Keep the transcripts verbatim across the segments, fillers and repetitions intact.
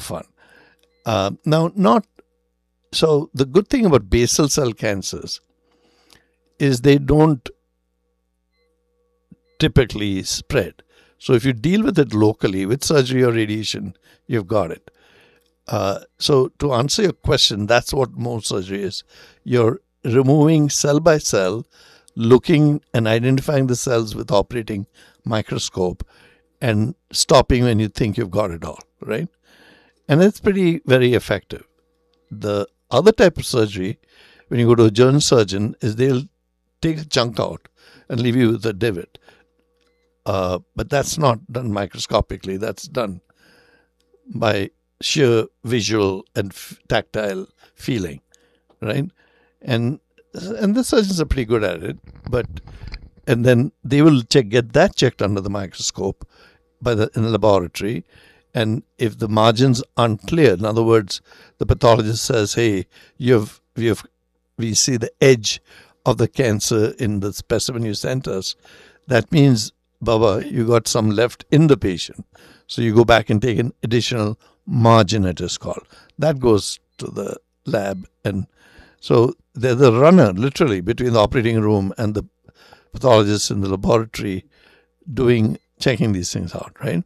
fun. Uh, now, not so. The good thing about basal cell cancers is they don't typically spread. So if you deal with it locally with surgery or radiation, you've got it. Uh, so to answer your question, that's what Mohs surgery is. You're removing cell by cell, looking and identifying the cells with operating microscope and stopping when you think you've got it all, right? And it's pretty, very effective. The other type of surgery, when you go to a general surgeon, is they'll take a chunk out and leave you with a divot. Uh, but that's not done microscopically. That's done by sheer visual and f- tactile feeling, right? And and the surgeons are pretty good at it. But and then they will check get that checked under the microscope by the in the laboratory. And if the margins aren't clear, in other words, the pathologist says, "Hey, you've we've we see the edge of the cancer in the specimen you sent us," that means, Baba, you got some left in the patient. So you go back and take an additional margin, it is called. That goes to the lab. And so they're the runner, literally, between the operating room and the pathologist in the laboratory doing, checking these things out, right?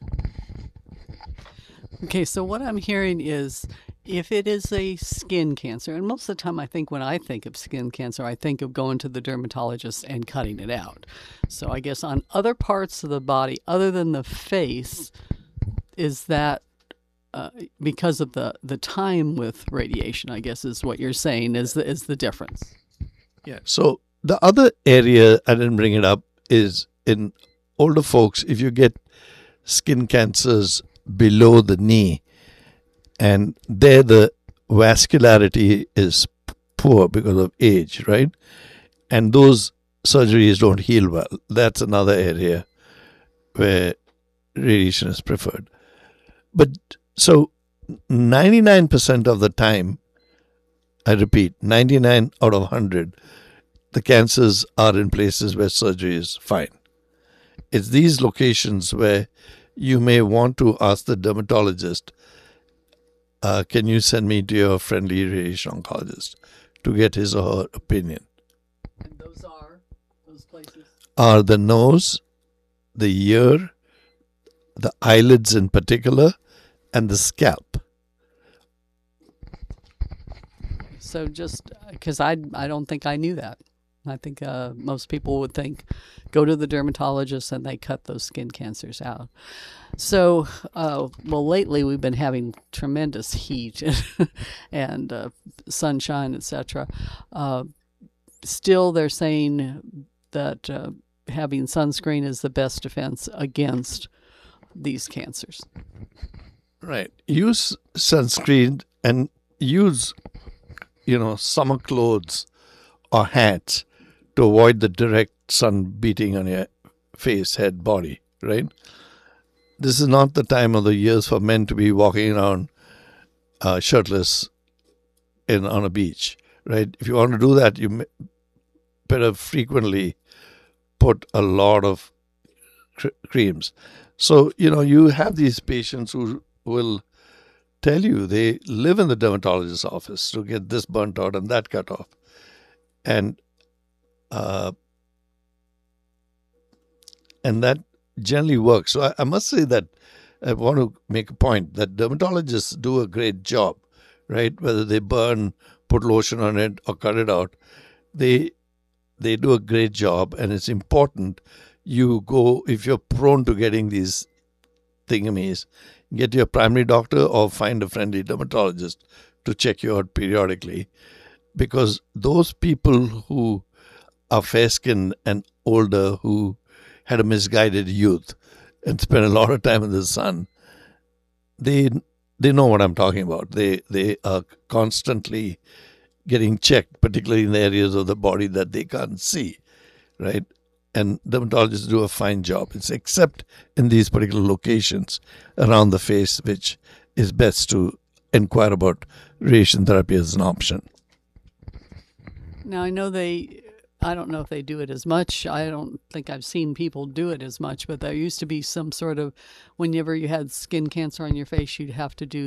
Okay, so what I'm hearing is if it is a skin cancer, and most of the time I think when I think of skin cancer, I think of going to the dermatologist and cutting it out. So I guess on other parts of the body, other than the face, is that uh, because of the, the time with radiation, I guess is what you're saying is the, is the difference. Yeah, so the other area, I didn't bring it up, is in older folks, if you get skin cancers below the knee, and there the vascularity is poor because of age, right? And those surgeries don't heal well. That's another area where radiation is preferred. But so ninety-nine percent of the time, I repeat, ninety-nine out of one hundred, the cancers are in places where surgery is fine. It's these locations where you may want to ask the dermatologist, uh, can you send me to your friendly radiation oncologist to get his or her opinion? And those are, those places? Are the nose, the ear, the eyelids in particular, and the scalp. So just because I, I don't think I knew that. I think uh, most people would think go to the dermatologist and they cut those skin cancers out. So, uh, well, lately we've been having tremendous heat and uh, sunshine, et cetera. Uh, still, they're saying that uh, having sunscreen is the best defense against these cancers. Right. Use sunscreen and use, you know, summer clothes or hats to avoid the direct sun beating on your face, head, body, right? This is not the time of the years for men to be walking around uh, shirtless in on a beach, right? If you want to do that, you better frequently put a lot of cr- creams. So, you know, you have these patients who will tell you they live in the dermatologist's office to get this burnt out and that cut off. And uh, and that generally works. So I, I must say that I want to make a point that dermatologists do a great job, right? Whether they burn, put lotion on it, or cut it out, they they do a great job. And it's important you go, if you're prone to getting these thingamies, get your primary doctor or find a friendly dermatologist to check you out periodically. Because those people who are fair-skinned and older, who had a misguided youth and spent a lot of time in the sun, they they know what I'm talking about. They they are constantly getting checked, particularly in the areas of the body that they can't see, right? And dermatologists do a fine job. It's except in these particular locations around the face, which is best to inquire about radiation therapy as an option. Now, I know they, I don't know if they do it as much. I don't think I've seen people do it as much, but there used to be some sort of, whenever you had skin cancer on your face, you'd have to do